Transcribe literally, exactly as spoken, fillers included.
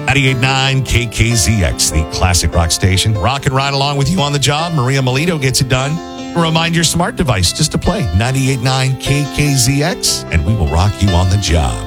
ninety-eight point nine K K Z X, the classic rock station. Rockin' right along with you on the job. Maria Melito gets it done. Remind your smart device just to play ninety-eight point nine K K Z X, and we will rock you on the job.